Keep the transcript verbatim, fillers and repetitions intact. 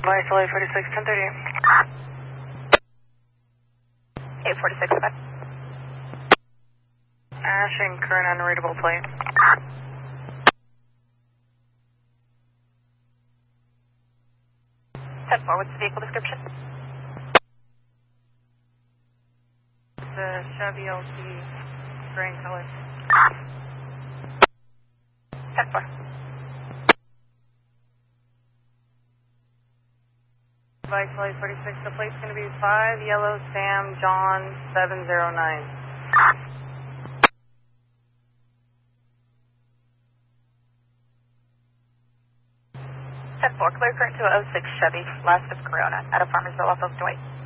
Vital eight forty-six, ten thirty. eight forty-six, okay. Ashing current unreadable plate. ten four, what's the vehicle description? It's a Chevy L T, gray in color. ten four. Vital eight forty-six, the plate's going to be five Yellow Sam John seven zero nine. ten four, clear current to oh six Chevy, last of Corona, out of Farmersville off of Dwight.